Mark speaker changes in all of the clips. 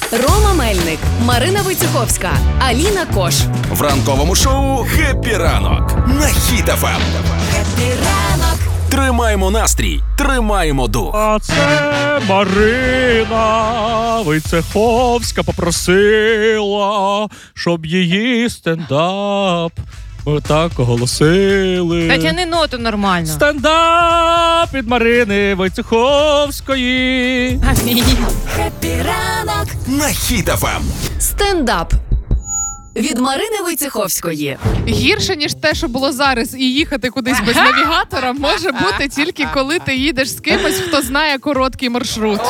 Speaker 1: Рома Мельник, Марина Войцеховська, Аліна Кош.
Speaker 2: В ранковому шоу «Хеппі ранок» на Хіт FM.
Speaker 1: Хеппі ранок.
Speaker 2: Тримаємо настрій, тримаємо дух.
Speaker 3: А це Марина Войцеховська попросила, щоб її стендап так оголосили.
Speaker 4: Та тяни ноту нормально.
Speaker 3: Стендап від Марини Войцеховської.
Speaker 1: Хеппі ранок
Speaker 2: На Хіт FM.
Speaker 1: Стендап від Марини Войцеховської.
Speaker 5: Гірше, ніж те, що було зараз, і їхати кудись без навігатора, може бути тільки коли ти їдеш з кимось, хто знає короткий маршрут.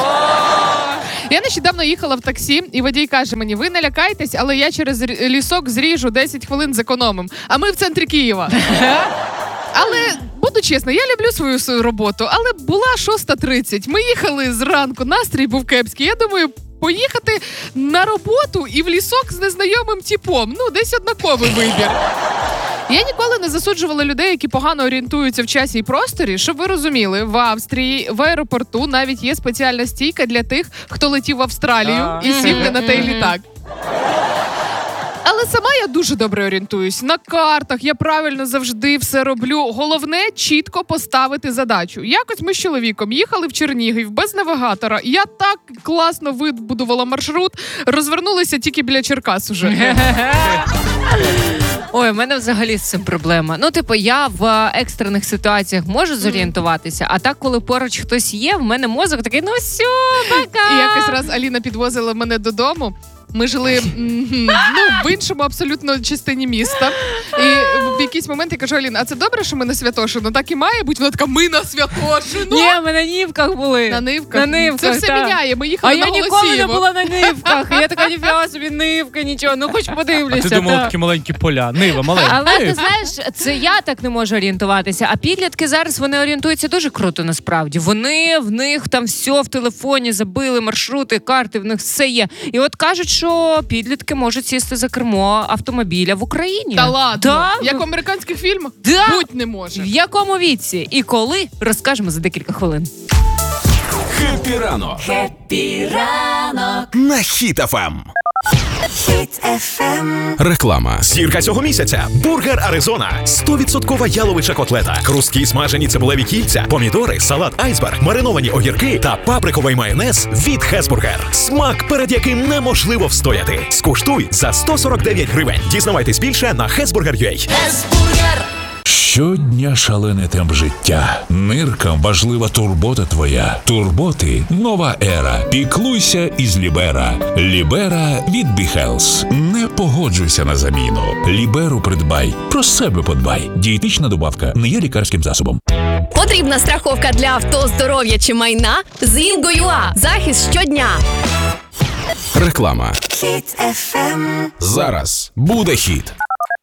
Speaker 5: Я нещодавно їхала в таксі, і водій каже мені: ви не лякайтесь, але я через лісок зріжу 10 хвилин зекономим. А ми в центрі Києва. Але, буду чесна, я люблю свою роботу, але була 6:30. Ми їхали зранку, настрій був кепський. Я думаю, поїхати на роботу і в лісок з незнайомим типом. Ну, десь однаковий вибір. Я ніколи не засуджувала людей, які погано орієнтуються в часі і просторі. Щоб ви розуміли, в Австрії, в аеропорту навіть є спеціальна стійка для тих, хто летів в Австралію і сів не на той літак. Але сама я дуже добре орієнтуюсь. На картах я правильно завжди все роблю. Головне – чітко поставити задачу. Якось ми з чоловіком їхали в Чернігів без навігатора. Я так класно вибудувала маршрут, розвернулися тільки біля Черкас уже.
Speaker 4: Ой, у мене взагалі з цим проблема. Ну, типу, я в екстрених ситуаціях можу зорієнтуватися, а так, коли поруч хтось є, в мене мозок такий: ну все, пока.
Speaker 5: І якось раз Аліна підвозила мене додому. Ми жили в іншому абсолютно частині міста. І в якийсь момент я кажу: Алін, а це добре, що ми на Святошину? Так і має бути. Вона така: ми на Святошину?
Speaker 4: Ні, ми на Нивках були.
Speaker 5: На Нивках?
Speaker 4: На Нивках,
Speaker 5: це все
Speaker 4: так.
Speaker 5: міняє. Ми їхали на Голосіїво.
Speaker 4: А я ніколи не була на Нивках. І я така: ніфіга собі, Нивка, нічого. Ну, хоч подивлюся.
Speaker 3: А ти думала,
Speaker 4: так.
Speaker 3: такі маленькі поля. Нива, маленька.
Speaker 4: Але ти знаєш, це я так не можу орієнтуватися. А підлітки зараз, вони орієнтуються дуже круто, насправді. В них там все в телефоні, забили маршрути, карти, в них все є. І от кажуть, що підлітки можуть сісти за кермо автомобіля в Україні.
Speaker 5: Та ладно?
Speaker 4: Так.
Speaker 5: Як в американських фільмах?
Speaker 4: Да.
Speaker 5: Будь не може.
Speaker 4: В якому віці і коли, розкажемо за декілька хвилин.
Speaker 2: Хеппі ранок
Speaker 1: Хеппі ранок.
Speaker 2: на Хіт FM.
Speaker 1: Хіт FM.
Speaker 2: Реклама.
Speaker 6: Зірка цього місяця – бургер Аризона. 100% яловича котлета, хрусткі смажені цибулеві кільця, помідори, салат айсберг, мариновані огірки та паприковий майонез від Хесбургер. Смак, перед яким неможливо встояти. Скуштуй за 149 гривень. Дізнавайтесь більше на hesburger.ua.
Speaker 7: Щодня шалений темп життя. Ниркам важлива турбота твоя. Турботи – нова ера. Піклуйся із Лібера. Лібера від BeHealth. Не погоджуйся на заміну. Ліберу придбай. Про себе подбай. Дієтична добавка не є лікарським засобом.
Speaker 1: Потрібна страховка для авто, здоров'я чи майна? З Інго.ua. Захист щодня.
Speaker 2: Реклама.
Speaker 1: Хіт FM.
Speaker 2: Зараз буде хіт.